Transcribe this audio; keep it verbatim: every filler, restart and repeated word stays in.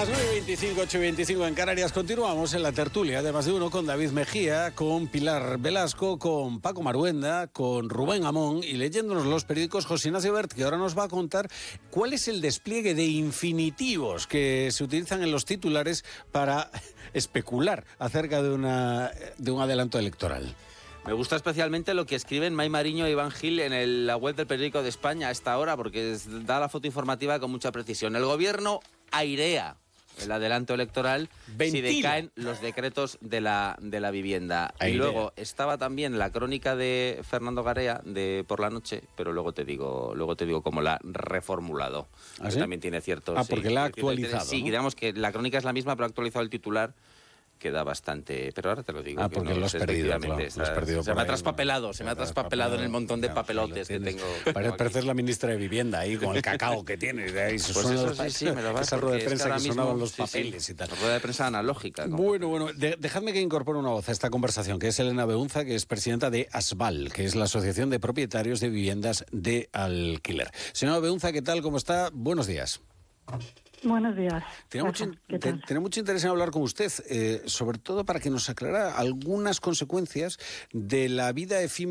las nueve y veinticinco, ocho y veinticinco en Canarias. Continuamos en la tertulia de Más de Uno con David Mejía, con Pilar Velasco, con Paco Maruenda, con Rubén Amón y leyéndonos los periódicos José Ignacio Bert, que ahora nos va a contar cuál es el despliegue de infinitivos que se utilizan en los titulares para especular acerca de, una, de un adelanto electoral. Me gusta especialmente lo que escriben May Mariño e Iván Gil en el, la web del Periódico de España a esta hora, porque es, da la foto informativa con mucha precisión. El gobierno airea el adelanto electoral Ventila. si decaen los decretos de la, de la vivienda. Airea. Y luego estaba también la crónica de Fernando Garea de Por la Noche, pero luego te digo, luego te digo cómo la ha reformulado. ¿Ah, sí? También tiene ciertos... Ah, porque sí, la ha ciertos- actualizado, Sí, ¿no? digamos que la crónica es la misma, pero ha actualizado el titular. Queda bastante... Pero ahora te lo digo. Ah, que porque no lo has sé, perdido, efectivamente, claro, lo has está- perdido Se por me ha ahí, traspapelado, ¿no? se me ha Te has traspapelado en el montón de claro, papelotes sí, lo que tienes. tengo. Parece, tengo aquí. pareces la ministra de Vivienda ahí con el cacao que tiene. De ahí se Pues suenan eso los- sí, sí, me lo vas esa rueda de porque es prensa ahora que mismo- sonaban los sí, sí, papeles y tal. la rueda de prensa analógica. con Bueno, papeles. bueno, de- dejadme que incorpore una voz a esta conversación, que es Elena Beunza, que es presidenta de ASVAL, que es la Asociación de Propietarios de Viviendas de Alquiler. Señora Beunza, ¿qué tal? ¿Cómo está? Buenos días. Buenos días. Tiene mucho, Rafa, ¿qué te- tal? tiene mucho interés en hablar con usted, eh, sobre todo para que nos aclarara algunas consecuencias de la vida efímera